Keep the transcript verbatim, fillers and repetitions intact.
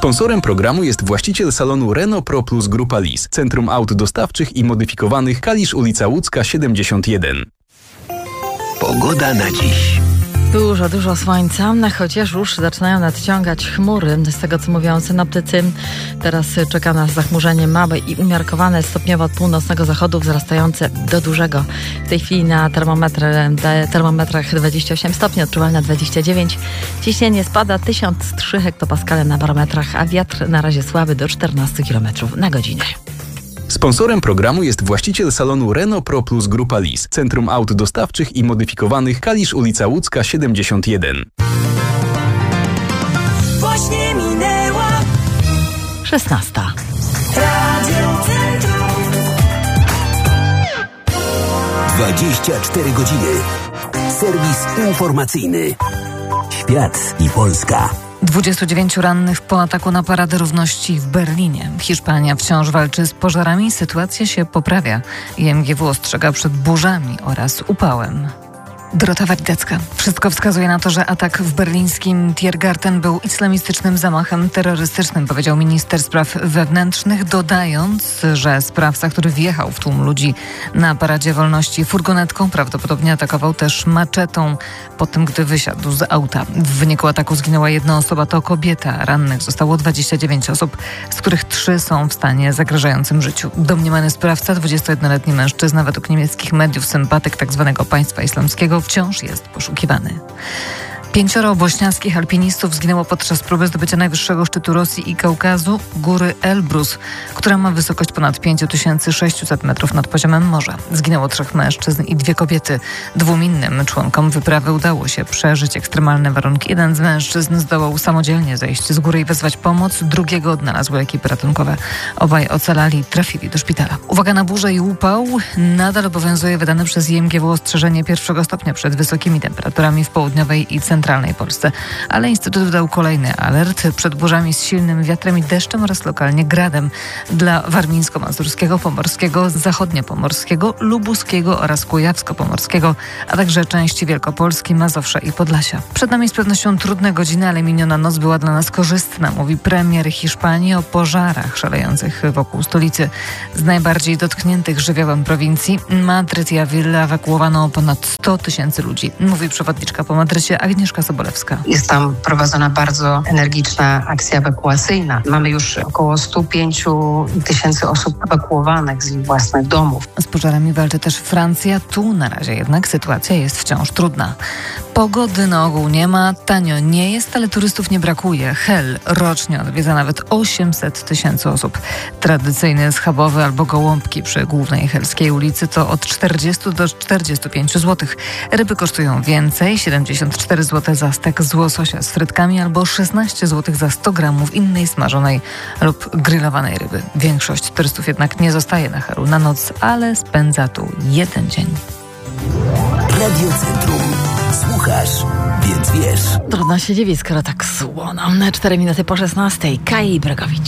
Sponsorem programu jest właściciel salonu Renault Pro Plus Grupa Lis, Centrum Aut Dostawczych i Modyfikowanych, Kalisz, ulica Łódzka siedemdziesiąt jeden. Pogoda na dziś. Dużo, dużo słońca, chociaż już zaczynają nadciągać chmury. Z tego, co mówią synoptycy, teraz czeka nas zachmurzenie małe i umiarkowane, stopniowo od północnego zachodu, wzrastające do dużego. W tej chwili na termometr, termometrach dwadzieścia osiem stopni, odczuwalne dwadzieścia dziewięć. Ciśnienie spada tysiąc trzy hektopaskale na barometrach, a wiatr na razie słaby do czternaście kilometrów na godzinę. Sponsorem programu jest właściciel salonu Renault Pro Plus Grupa Lis, Centrum Aut Dostawczych i Modyfikowanych, Kalisz, ulica Łódzka siedemdziesiąt jeden. Właśnie minęła szesnasta. Radio Centrum. dwadzieścia cztery godziny. Serwis informacyjny. Świat i Polska. dwudziestu dziewięciu rannych po ataku na Paradę Równości w Berlinie. Hiszpania wciąż walczy z pożarami, sytuacja się poprawia. I M G W ostrzega przed burzami oraz upałem. Dorota Walidecka. Wszystko wskazuje na to, że atak w berlińskim Tiergarten był islamistycznym zamachem terrorystycznym, powiedział minister spraw wewnętrznych, dodając, że sprawca, który wjechał w tłum ludzi na Paradzie Wolności furgonetką, prawdopodobnie atakował też maczetą po tym, gdy wysiadł z auta. W wyniku ataku zginęła jedna osoba, to kobieta. Rannych zostało dwadzieścia dziewięć osób, z których trzy są w stanie zagrażającym życiu. Domniemany sprawca, dwudziestojednoletni mężczyzna, według niemieckich mediów sympatyk tzw. państwa islamskiego, wciąż jest poszukiwany. Pięcioro bośniackich alpinistów zginęło podczas próby zdobycia najwyższego szczytu Rosji i Kaukazu, góry Elbrus, która ma wysokość ponad pięć tysięcy sześćset metrów nad poziomem morza. Zginęło trzech mężczyzn i dwie kobiety. Dwóm innym członkom wyprawy udało się przeżyć ekstremalne warunki. Jeden z mężczyzn zdołał samodzielnie zejść z góry i wezwać pomoc, drugiego odnalazły ekipy ratunkowe. Obaj ocalali i trafili do szpitala. Uwaga na burzę i upał. Nadal obowiązuje wydane przez I M G W ostrzeżenie pierwszego stopnia przed wysokimi temperaturami w południowej i centralnej centralnej Polsce. Ale Instytut wydał kolejny alert przed burzami z silnym wiatrem i deszczem oraz lokalnie gradem dla warmińsko-mazurskiego, pomorskiego, zachodniopomorskiego, lubuskiego oraz kujawsko-pomorskiego, a także części Wielkopolski, Mazowsza i Podlasia. Przed nami z pewnością trudne godziny, ale miniona noc była dla nas korzystna, mówi premier Hiszpanii o pożarach szalejących wokół stolicy. Z najbardziej dotkniętych żywiołem prowincji Madryt i Awilę ewakuowano ponad sto tysięcy ludzi, mówi przewodniczka po Madrycie Agnieszka Sobolewska. Jest tam prowadzona bardzo energiczna akcja ewakuacyjna. Mamy już około sto pięć tysięcy osób ewakuowanych z ich własnych domów. Z pożarami walczy też Francja. Tu na razie jednak sytuacja jest wciąż trudna. Pogody na ogół nie ma, tanio nie jest, ale turystów nie brakuje. Hel rocznie odwiedza nawet osiemset tysięcy osób. Tradycyjne schabowy albo gołąbki przy głównej helskiej ulicy to od czterdziestu do czterdziestu pięciu złotych. Ryby kosztują więcej, siedemdziesiąt cztery złote za stek z łososia z frytkami albo szesnaście złotych za sto gramów innej smażonej lub grillowanej ryby. Większość turystów jednak nie zostaje na Helu na noc, ale spędza tu jeden dzień. Radio Centrum. Słuchasz, więc wiesz. Trudno się dziwić, skoro tak słono. Cztery minuty po szesnastej. Kaj Bregowicz.